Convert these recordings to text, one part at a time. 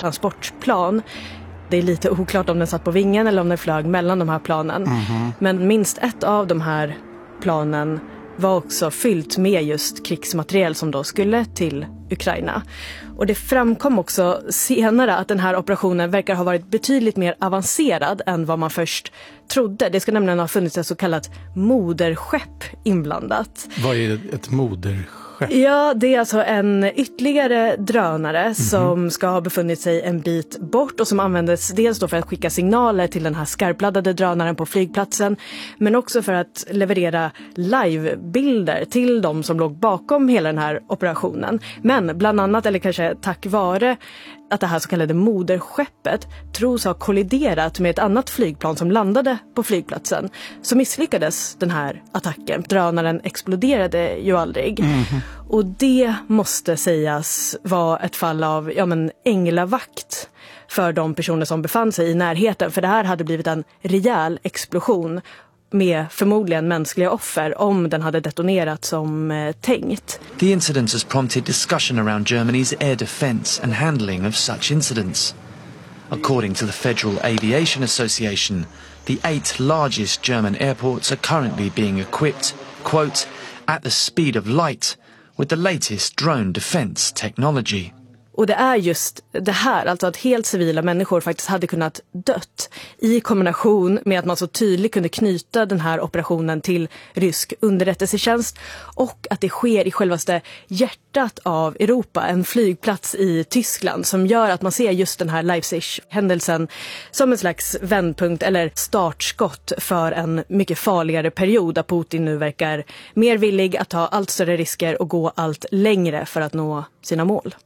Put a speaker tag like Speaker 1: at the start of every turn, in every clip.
Speaker 1: transportplan. Det är lite oklart om den satt på vingen eller om den flög mellan de här planen. Men minst ett av de här planen var också fyllt med just krigsmateriel som då skulle till Ukraina. Och det framkom också senare att den här operationen verkar ha varit betydligt mer avancerad än vad man först trodde. Det ska nämligen ha funnits ett så kallat moderskepp inblandat.
Speaker 2: Vad är ett moderskepp?
Speaker 1: Ja, det är alltså en ytterligare drönare som ska ha befunnit sig en bit bort och som användes dels då för att skicka signaler till den här skarpladdade drönaren på flygplatsen, men också för att leverera livebilder till de som låg bakom hela den här operationen. Men bland annat, eller kanske tack vare att det här så kallade moderskeppet tros ha kolliderat med ett annat flygplan som landade på flygplatsen, så misslyckades den här attacken. Drönaren exploderade ju aldrig. Och det måste sägas vara ett fall av änglavakt för de personer som befann sig i närheten. För det här hade blivit en rejäl explosion med förmodligen mänskliga offer om den hade detonerat som tänkt.
Speaker 3: The incident has prompted discussion around Germany's air defense and handling of such incidents. According to the Federal Aviation Association, the 8 largest German airports are currently being equipped, quote, at the speed of light with the latest drone defense technology.
Speaker 1: Och det är just det här, alltså att helt civila människor faktiskt hade kunnat dött i kombination med att man så tydligt kunde knyta den här operationen till rysk underrättelsetjänst och att det sker i självaste hjärtat av Europa, en flygplats i Tyskland, som gör att man ser just den här Leipzig-händelsen som en slags vändpunkt eller startskott för en mycket farligare period där Putin nu verkar mer villig att ta allt större risker och gå allt längre för att nå sina mål.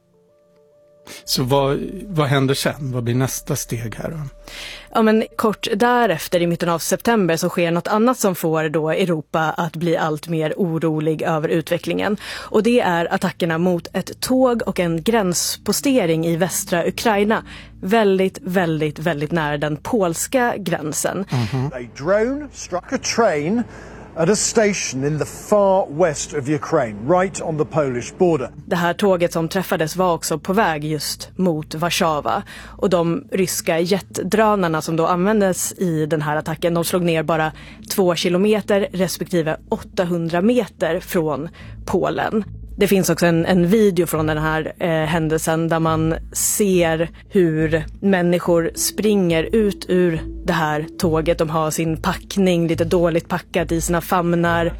Speaker 2: Så vad händer sen? Vad blir nästa steg här då?
Speaker 1: Ja, men kort därefter i mitten av september så sker något annat som får då Europa att bli allt mer orolig över utvecklingen. Och det är attackerna mot ett tåg och en gränspostering i västra Ukraina. Väldigt, väldigt, väldigt nära den polska gränsen.
Speaker 4: A drone struck a train at a station in the far west of Ukraine, right on the Polish border.
Speaker 1: Det här tåget som träffades var också på väg just mot Warszawa. Och de ryska jetdrönarna som då användes i den här attacken, de slog ner bara 2 kilometer respektive 800 meter från Polen. Det finns också en video från den här händelsen där man ser hur människor springer ut ur det här tåget. De har sin packning lite dåligt packad i sina famnar.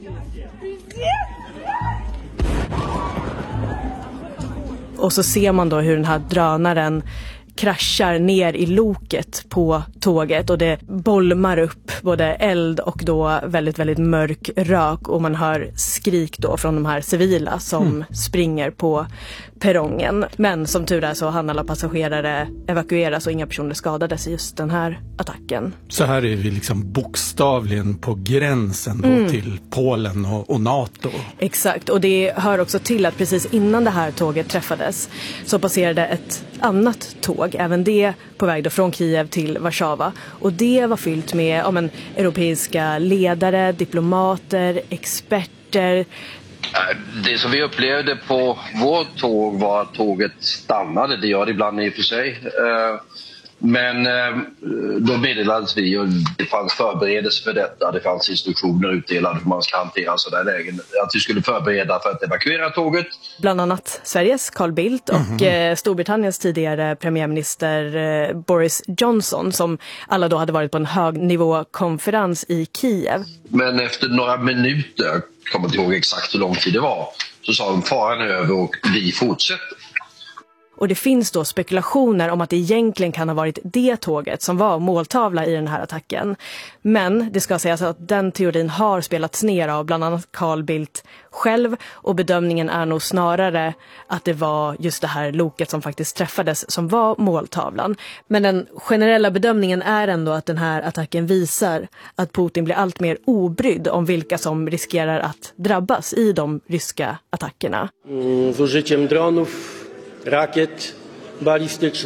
Speaker 1: Och så ser man då hur den här drönaren kraschar ner i loket på tåget och det bolmar upp både eld och då väldigt, väldigt mörk rök och man hör skrik då från de här civila som springer på perrongen. Men som tur är så hann alla passagerare evakueras och inga personer skadades i just den här attacken.
Speaker 2: Så här är vi liksom bokstavligen på gränsen då till Polen och NATO.
Speaker 1: Exakt, och det hör också till att precis innan det här tåget träffades så passerade ett annat tåg, även det på väg då från Kiev till Warszawa. Och det var fyllt med europeiska ledare, diplomater, experter.
Speaker 5: Det som vi upplevde på vårt tåg var att tåget stannade. Det gör det ibland i och för sig. Men då meddelades vi och det fanns förberedelse för detta. Det fanns instruktioner utdelade hur man ska hantera sådana lägen. Att vi skulle förbereda för att evakuera tåget.
Speaker 1: Bland annat Sveriges Carl Bildt och Storbritanniens tidigare premiärminister Boris Johnson som alla då hade varit på en högnivåkonferens i Kiev.
Speaker 5: Men efter några minuter, kommer inte ihåg exakt hur lång tid det var, så sa de faran är över och vi fortsätter.
Speaker 1: Och det finns då spekulationer om att det egentligen kan ha varit det tåget som var måltavla i den här attacken. Men det ska sägas att den teorin har spelats ner av bland annat Carl Bildt själv och bedömningen är nog snarare att det var just det här loket som faktiskt träffades som var måltavlan. Men den generella bedömningen är ändå att den här attacken visar att Putin blir allt mer obrydd om vilka som riskerar att drabbas i de ryska attackerna.
Speaker 6: Z użyciem dronów, rakiet balistycznych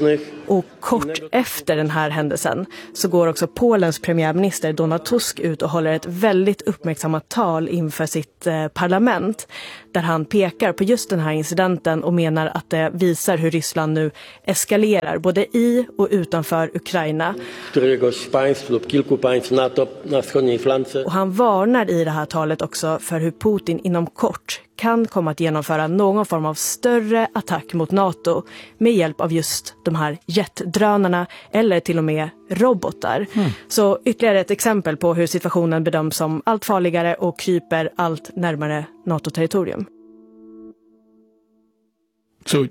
Speaker 1: Och kort efter den här händelsen så går också Polens premiärminister Donald Tusk ut och håller ett väldigt uppmärksammat tal inför sitt parlament där han pekar på just den här incidenten och menar att det visar hur Ryssland nu eskalerar både i och utanför Ukraina. Och han varnar i det här talet också för hur Putin inom kort kan komma att genomföra någon form av större attack mot NATO med hjälp av just de här jetdrönarna eller till och med robotar. Så ytterligare ett exempel på hur situationen bedöms som allt farligare och kryper allt närmare NATO-territorium.
Speaker 2: Så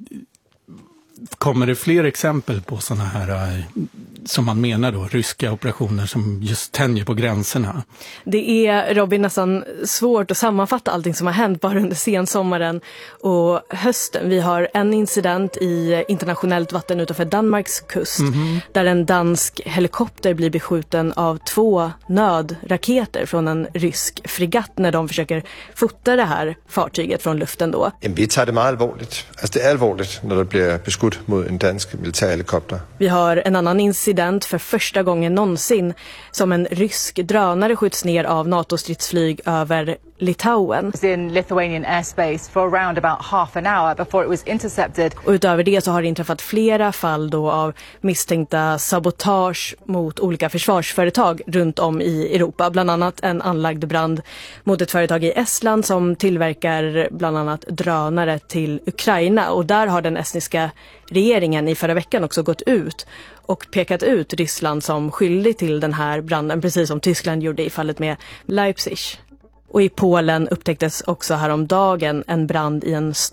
Speaker 2: kommer det fler exempel på sådana här, som man menar då, ryska operationer som just tänjer på gränserna?
Speaker 1: Det är, Robin, nästan svårt att sammanfatta allting som har hänt bara under sensommaren och hösten. Vi har en incident i internationellt vatten utanför Danmarks kust där en dansk helikopter blir beskjuten av 2 nödraketer från en rysk fregatt när de försöker fota det här fartyget från luften då.
Speaker 6: Vi tar det mycket allvarligt. Alltså det är allvarligt när det blir beskudt mot en dansk militärhelikopter. Vi
Speaker 1: har en annan incident för första gången någonsin som en rysk drönare skjuts ner av NATO-stridsflyg över Litauen.
Speaker 7: In Lithuanian airspace for around about half an hour before it was intercepted.
Speaker 1: Och utöver det så har det inträffat flera fall då av misstänkta sabotage mot olika försvarsföretag runt om i Europa. Bland annat en anlagd brand mot ett företag i Estland som tillverkar bland annat drönare till Ukraina. Och där har den estniska regeringen i förra veckan också gått ut och pekat ut Ryssland som skyldig till den här branden, precis som Tyskland gjorde i fallet med Leipzig. Och i Polen upptäcktes också häromdagen en brand i en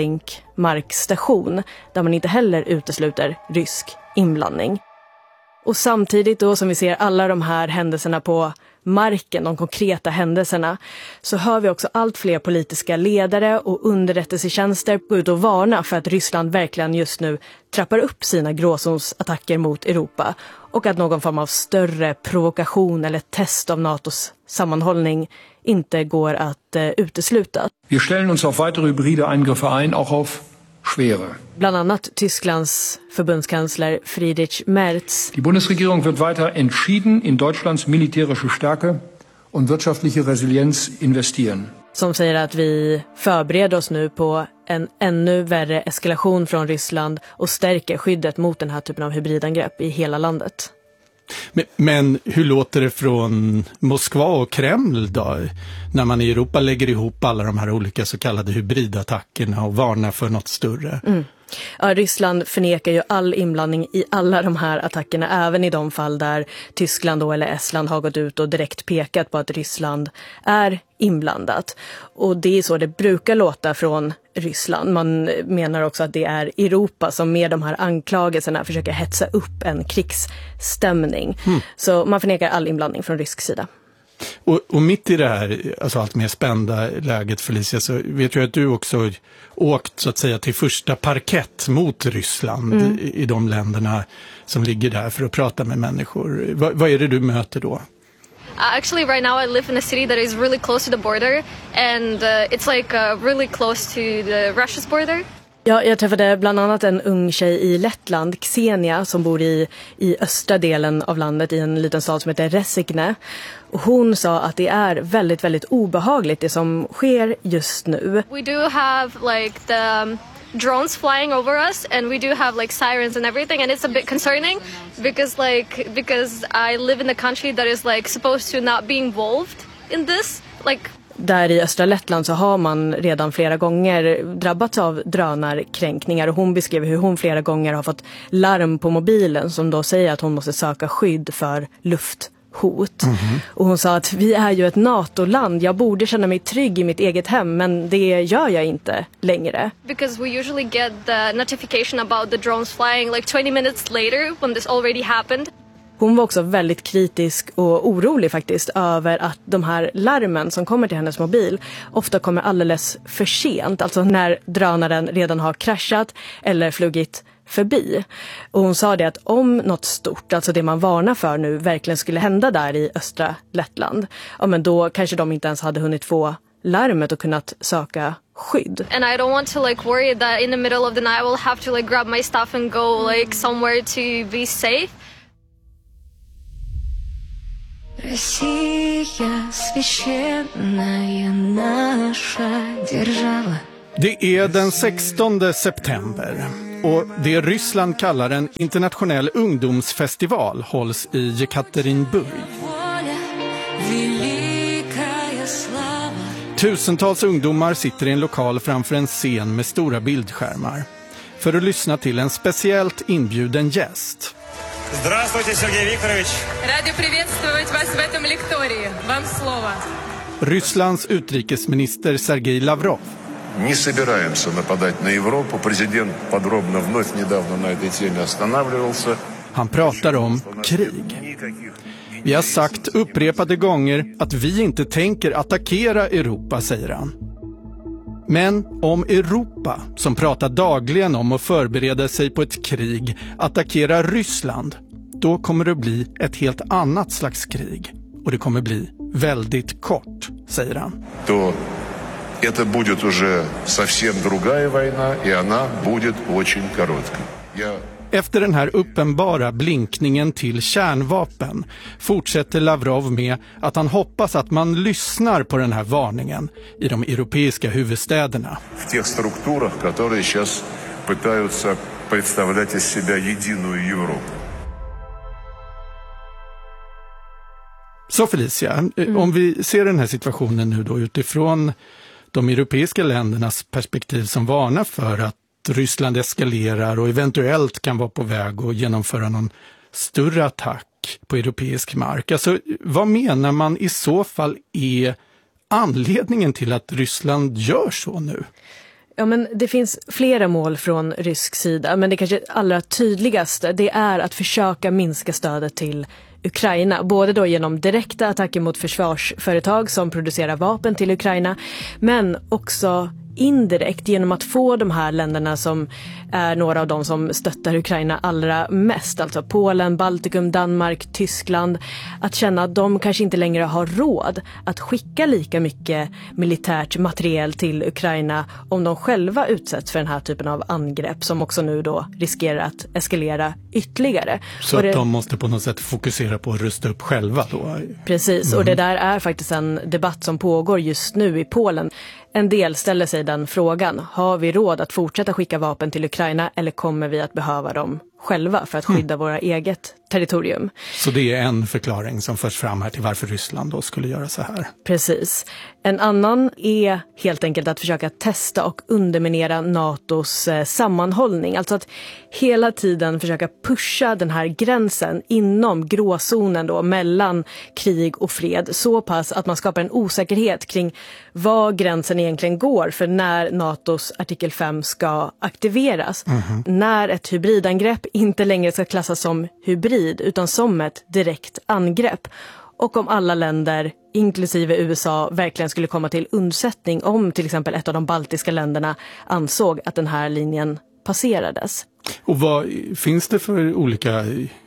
Speaker 1: Starlink-markstation där man inte heller utesluter rysk inblandning. Och samtidigt då som vi ser alla de här händelserna på marken, de konkreta händelserna, så hör vi också allt fler politiska ledare och underrättelsetjänster gå ut och varna för att Ryssland verkligen just nu trappar upp sina gråzonsattacker mot Europa och att någon form av större provokation eller test av NATOs sammanhållning inte går att utesluta.
Speaker 8: Vi stellen oss auf weitere hybride Eingriffe ein, auch auf schwere.
Speaker 1: Bland annat Tysklands förbundskansler Friedrich Merz.
Speaker 8: Die Bundesregierung wird weiter entschieden in Deutschlands militärische Stärke und wirtschaftliche Resilienz investieren.
Speaker 1: Som säger att vi förbereder oss nu på en ännu värre eskalation från Ryssland och stärker skyddet mot den här typen av hybridangrepp i hela landet.
Speaker 2: Men hur låter det från Moskva och Kreml då? När man i Europa lägger ihop alla de här olika så kallade hybridattackerna och varnar för något större.
Speaker 1: Ja, Ryssland förnekar ju all inblandning i alla de här attackerna, även i de fall där Tyskland då eller Estland har gått ut och direkt pekat på att Ryssland är inblandat. Och det är så det brukar låta från Ryssland. Man menar också att det är Europa som med de här anklagelserna försöker hetsa upp en krigsstämning. Så man förnekar all inblandning från rysk sida.
Speaker 2: Och mitt i det här, alltså allt mer spända läget, Felicia, så vet jag att du också åkt så att säga till första parkett mot Ryssland i de länderna som ligger där för att prata med människor. Vad är det du möter då?
Speaker 9: Actually, right now I live in a city that is really close to the border and it's like really close to the Russia's border.
Speaker 1: Ja, jag träffade bland annat en ung tjej i Lettland, Xenia, som bor i östra delen av landet i en liten stad som heter Resigne. Och hon sa att det är väldigt, väldigt obehagligt det som sker just nu.
Speaker 9: We do have like the drones flying over us and we do have like sirens and everything and it's a bit concerning because I live in a country that is like supposed to not be involved in this. Där
Speaker 1: i östra Lettland så har man redan flera gånger drabbats av drönarkränkningar och hon beskrev hur hon flera gånger har fått larm på mobilen som då säger att hon måste söka skydd för lufthot. Och hon sa att vi är ju ett NATO-land, jag borde känna mig trygg i mitt eget hem men det gör jag inte längre.
Speaker 9: Because we usually get the notification about the drones flying like 20 minutes later when this already happened.
Speaker 1: Hon var också väldigt kritisk och orolig faktiskt över att de här larmen som kommer till hennes mobil ofta kommer alldeles för sent. Alltså när drönaren redan har kraschat eller flugit förbi. Och hon sa det att om något stort, alltså det man varnar för nu, verkligen skulle hända där i östra Lettland, ja men då kanske de inte ens hade hunnit få larmet och kunnat söka skydd.
Speaker 9: And I don't want to like worry that in the middle of the night I will have to like grab my stuff and go like somewhere to be safe.
Speaker 10: Россия, священная наша держава.
Speaker 2: Det är den 16 september och det Ryssland kallar en internationell ungdomsfestival hålls i Jekaterinburg. Tusentals ungdomar sitter i en lokal framför en scen med stora bildskärmar för att lyssna till en speciellt inbjuden gäst.
Speaker 11: Здравствуйте, Сергей Викторович.
Speaker 12: Рады приветствовать вас в этом лектории. Вам слово.
Speaker 2: Rysslands utrikesminister Sergej Lavrov.
Speaker 13: Не собираемся нападать на Европу. Президент подробно вновь недавно на этой теме останавливался.
Speaker 2: Han pratar om krig. Vi har sagt upprepade gånger att vi inte tänker attackera Europa, säger han. Men om Europa, som pratar dagligen om att förbereda sig på ett krig, attackerar Ryssland, då kommer det bli ett helt annat slags krig. Och det kommer bli väldigt kort, säger han.
Speaker 13: То это будет уже совсем другая война, и она будет очень короткой.
Speaker 2: Efter den här uppenbara blinkningen till kärnvapen fortsätter Lavrov med att han hoppas att man lyssnar på den här varningen i de europeiska huvudstäderna.
Speaker 13: В тех структурах, которые сейчас пытаются представлять из себя единую Европу.
Speaker 2: Så Felicia, om vi ser den här situationen nu då utifrån de europeiska ländernas perspektiv som varnar för att Ryssland eskalerar och eventuellt kan vara på väg att genomföra någon större attack på europeisk mark. Alltså, vad menar man i så fall är anledningen till att Ryssland gör så nu?
Speaker 1: Ja, men det finns flera mål från rysk sida, men det kanske allra tydligaste det är att försöka minska stödet till Ukraina, både då genom direkta attacker mot försvarsföretag som producerar vapen till Ukraina, men också indirekt genom att få de här länderna som är några av de som stöttar Ukraina allra mest, alltså Polen, Baltikum, Danmark, Tyskland, att känna att de kanske inte längre har råd att skicka lika mycket militärt materiel till Ukraina om de själva utsätts för den här typen av angrepp som också nu då riskerar att eskalera ytterligare.
Speaker 2: Så att de måste på något sätt fokusera på att rusta upp själva då?
Speaker 1: Precis, och det där är faktiskt en debatt som pågår just nu i Polen. En del ställer sig den frågan, har vi råd att fortsätta skicka vapen till Ukraina eller kommer vi att behöva dem själva för att skydda våra eget territorium?
Speaker 2: Så det är en förklaring som förs fram här till varför Ryssland då skulle göra så här.
Speaker 1: Precis. En annan är helt enkelt att försöka testa och underminera NATOs sammanhållning. Alltså att hela tiden försöka pusha den här gränsen inom gråzonen då mellan krig och fred så pass att man skapar en osäkerhet kring var gränsen egentligen går för när NATOs artikel 5 ska aktiveras. När ett hybridangrepp inte längre ska klassas som hybrid utan som ett direkt angrepp. Och om alla länder, inklusive USA, verkligen skulle komma till undsättning om till exempel ett av de baltiska länderna ansåg att den här linjen passerades.
Speaker 2: Och vad finns det för olika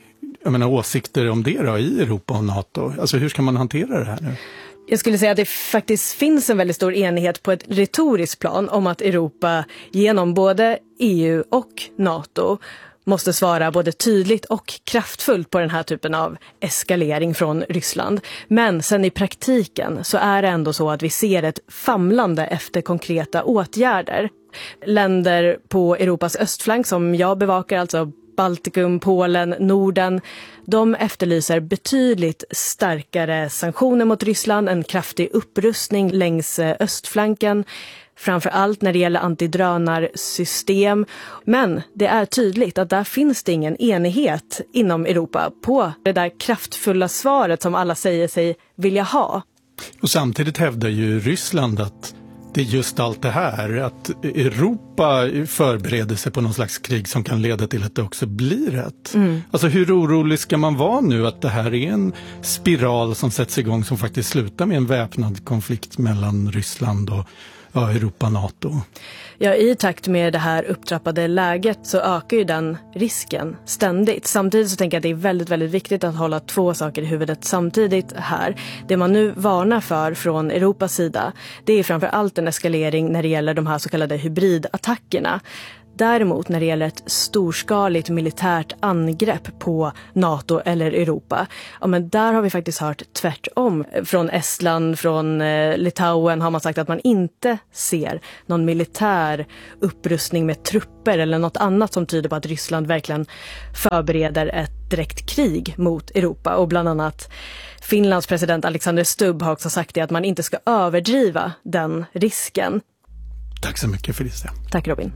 Speaker 2: åsikter om det då i Europa och NATO? Alltså hur ska man hantera det här nu?
Speaker 1: Jag skulle säga att det faktiskt finns en väldigt stor enighet på ett retoriskt plan om att Europa genom både EU och NATO måste svara både tydligt och kraftfullt på den här typen av eskalering från Ryssland. Men sen i praktiken så är det ändå så att vi ser ett famlande efter konkreta åtgärder. Länder på Europas östflank som jag bevakar, alltså Baltikum, Polen, Norden, de efterlyser betydligt starkare sanktioner mot Ryssland, en kraftig upprustning längs östflanken, framför allt när det gäller antidrönarsystem. Men det är tydligt att där finns det ingen enighet inom Europa på det där kraftfulla svaret som alla säger sig vilja ha.
Speaker 2: Och samtidigt hävdar ju Ryssland att det är just allt det här, att Europa förbereder sig på någon slags krig som kan leda till att det också blir ett. Alltså hur orolig ska man vara nu att det här är en spiral som sätts igång som faktiskt slutar med en väpnad konflikt mellan Ryssland och Europa-NATO?
Speaker 1: Ja, i takt med det här upptrappade läget så ökar ju den risken ständigt. Samtidigt så tänker jag att det är väldigt, väldigt viktigt att hålla två saker i huvudet samtidigt här. Det man nu varnar för från Europas sida, det är framför allt en eskalering när det gäller de här så kallade hybridattackerna. Däremot när det gäller ett storskaligt militärt angrepp på NATO eller Europa, ja, men där har vi faktiskt hört tvärtom. Från Estland, från Litauen har man sagt att man inte ser någon militär upprustning med trupper eller något annat som tyder på att Ryssland verkligen förbereder ett direkt krig mot Europa. Och bland annat Finlands president Alexander Stubb har också sagt det, att man inte ska överdriva den risken.
Speaker 2: Tack så mycket Felicia.
Speaker 1: Tack Robin.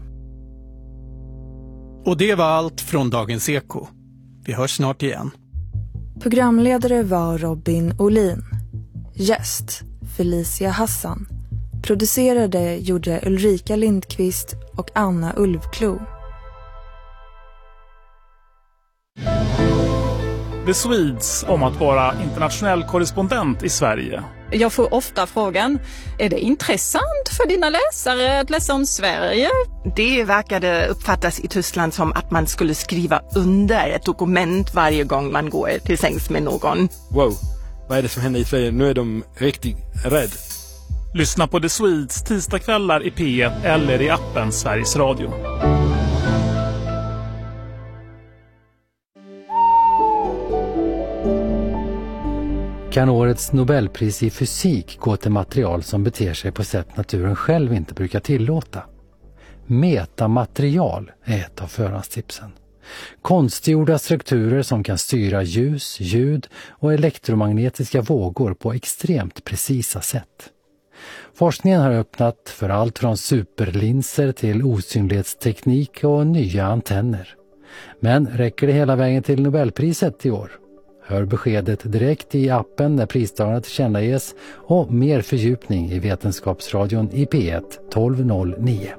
Speaker 2: Och det var allt från Dagens Eko. Vi hörs snart igen.
Speaker 14: Programledare var Robin Olin. Gäst Felicia Hassan. Producerade gjorde Ulrika Lindqvist och Anna Ulvklo.
Speaker 15: The Swedes om att vara internationell korrespondent i Sverige.
Speaker 16: Jag får ofta frågan, är det intressant för dina läsare att läsa om Sverige?
Speaker 17: Det verkade uppfattas i Tyskland som att man skulle skriva under ett dokument varje gång man går till sängs med någon.
Speaker 18: Wow, vad är det som händer i Sverige? Nu är de riktigt rädd.
Speaker 15: Lyssna på The Swedes tisdagskvällar i P1 eller i appen Sveriges Radio.
Speaker 19: Kan årets Nobelpris i fysik gå till material som beter sig på sätt naturen själv inte brukar tillåta? Metamaterial är ett av förhandstipsen. Konstgjorda strukturer som kan styra ljus, ljud och elektromagnetiska vågor på extremt precisa sätt. Forskningen har öppnat för allt från superlinser till osynlighetsteknik och nya antenner. Men räcker det hela vägen till Nobelpriset i år? Hör beskedet direkt i appen när pristagarna tillkännages och mer fördjupning i Vetenskapsradion i P1 1209.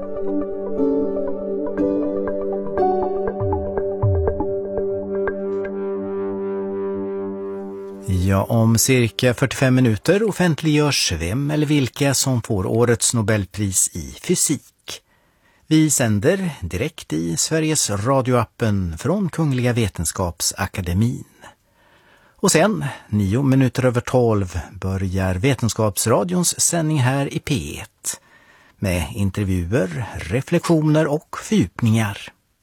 Speaker 20: Ja, om cirka 45 minuter offentliggörs vem eller vilka som får årets Nobelpris i fysik. Vi sänder direkt i Sveriges radioappen från Kungliga Vetenskapsakademin. Och sen, 9 minuter över 12, börjar Vetenskapsradions sändning här i P1 med intervjuer, reflektioner och fördjupningar.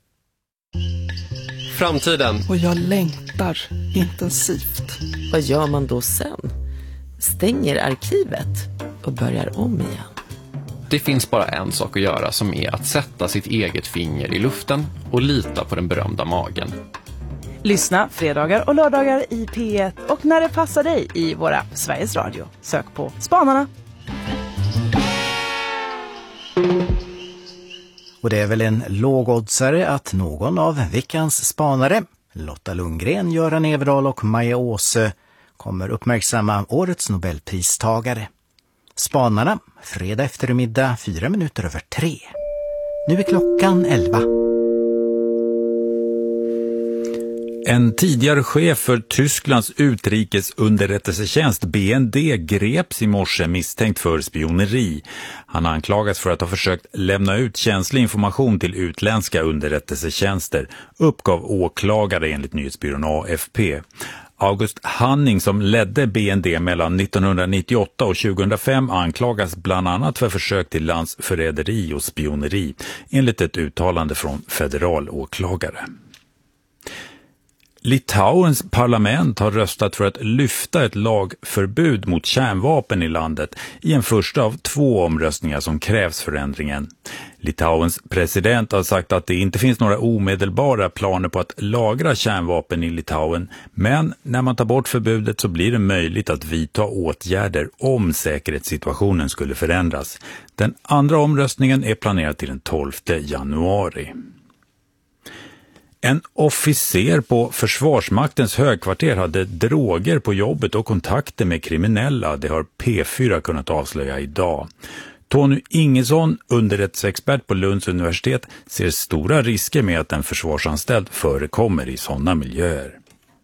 Speaker 21: Framtiden.
Speaker 22: Och jag längtar intensivt.
Speaker 23: Vad gör man då sen? Stänger arkivet och börjar om igen?
Speaker 21: Det finns bara en sak att göra, som är att sätta sitt eget finger i luften och lita på den berömda magen.
Speaker 24: Lyssna fredagar och lördagar i P1 och när det passar dig i våra Sveriges Radio. Sök på Spanarna.
Speaker 20: Och det är väl en lågoddsare att någon av veckans spanare, Lotta Lundgren, Göran Everdahl och Maja Åse, kommer uppmärksamma årets Nobelpristagare. Spanarna, fredag eftermiddag 4 minuter över 3. Nu är klockan 11.
Speaker 25: En tidigare chef för Tysklands utrikesunderrättelsetjänst BND greps i morse misstänkt för spioneri. Han anklagas för att ha försökt lämna ut känslig information till utländska underrättelsetjänster, uppgav åklagare enligt nyhetsbyrån AFP. August Hanning, som ledde BND mellan 1998 och 2005, anklagas bland annat för försök till landsförräderi och spioneri, enligt ett uttalande från federalåklagare. Litauens parlament har röstat för att lyfta ett lagförbud mot kärnvapen i landet i en första av 2 omröstningar som krävs för ändringen. Litauens president har sagt att det inte finns några omedelbara planer på att lagra kärnvapen i Litauen, men när man tar bort förbudet så blir det möjligt att vidta åtgärder om säkerhetssituationen skulle förändras. Den andra omröstningen är planerad till den 12 januari. En officer på Försvarsmaktens högkvarter hade droger på jobbet och kontakter med kriminella. Det har P4 kunnat avslöja idag. Tony Ingesson, underrättelseexpert på Lunds universitet, ser stora risker med att en försvarsanställd förekommer i sådana miljöer.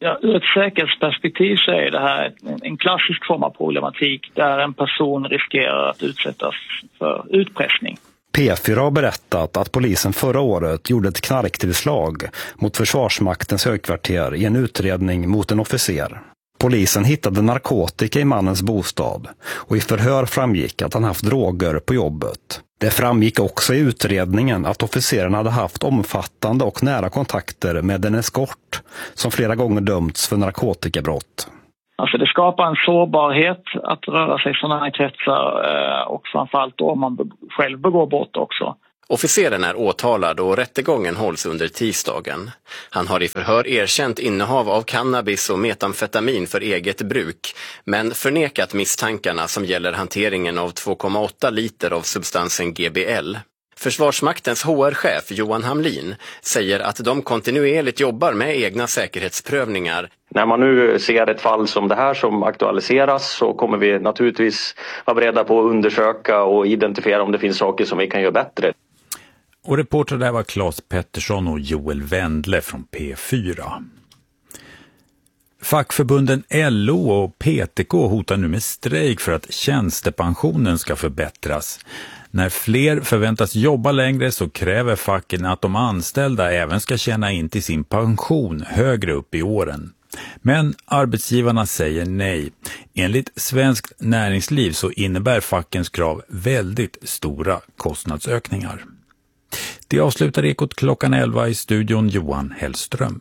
Speaker 3: Ja, ur ett säkerhetsperspektiv så är det här en klassisk form av problematik där en person riskerar att utsättas för utpressning.
Speaker 4: P4 har berättat att polisen förra året gjorde ett knarktillslag mot Försvarsmaktens högkvarter i en utredning mot en officer. Polisen hittade narkotika i mannens bostad och i förhör framgick att han haft droger på jobbet. Det framgick också i utredningen att officeren hade haft omfattande och nära kontakter med en eskort som flera gånger dömts för narkotikabrott.
Speaker 3: Alltså det skapar en sårbarhet att röra sig i sådana här kretsar och framförallt då om man själv begår brott också.
Speaker 5: Officeren är åtalad och rättegången hålls under tisdagen. Han har i förhör erkänt innehav av cannabis och metamfetamin för eget bruk, men förnekat misstankarna som gäller hanteringen av 2,8 liter av substansen GBL. Försvarsmaktens HR-chef Johan Hamlin säger att de kontinuerligt jobbar med egna säkerhetsprövningar.
Speaker 6: När man nu ser ett fall som det här som aktualiseras så kommer vi naturligtvis vara beredda på att undersöka och identifiera om det finns saker som vi kan göra bättre.
Speaker 25: Och reporter där var Claes Pettersson och Joel Wendle från P4. Fackförbunden LO och PTK hotar nu med strejk för att tjänstepensionen ska förbättras. När fler förväntas jobba längre så kräver facken att de anställda även ska tjäna in till sin pension högre upp i åren. Men arbetsgivarna säger nej. Enligt Svenskt Näringsliv så innebär fackens krav väldigt stora kostnadsökningar. Det avslutar Ekot klockan 11 i studion Johan Hellström.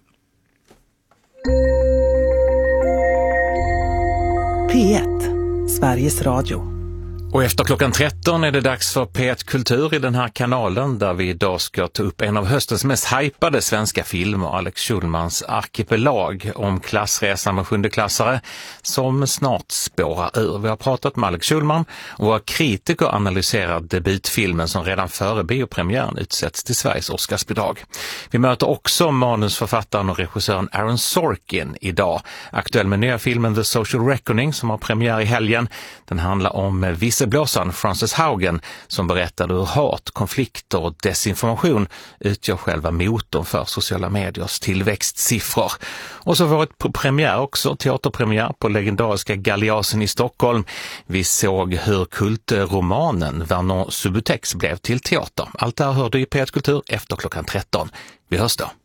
Speaker 24: P1, Sveriges Radio.
Speaker 7: Och efter klockan 13 är det dags för P1 Kultur i den här kanalen där vi idag ska ta upp en av höstens mest hypade svenska filmer, Alex Schulmans Arkipelag, om klassresan med sjundeklassare som snart spårar ur. Vi har pratat med Alex Schulman och våra kritiker analyserar debutfilmen som redan före biopremiären utsätts till Sveriges Oscarsbidrag. Vi möter också manusförfattaren och regissören Aaron Sorkin idag, aktuell med nya filmen The Social Reckoning som har premiär i helgen. Den handlar om visselblåsaren Frances Haugen som berättade hur hat, konflikter och desinformation utgör själva motorn för sociala mediers tillväxtsiffror. Och så var det premiär också, teaterpremiär på legendariska Galeasen i Stockholm. Vi såg hur kultromanen Vernon Subutex blev till teater. Allt det här hörde i P1 Kultur efter klockan 13. Vi hörs då.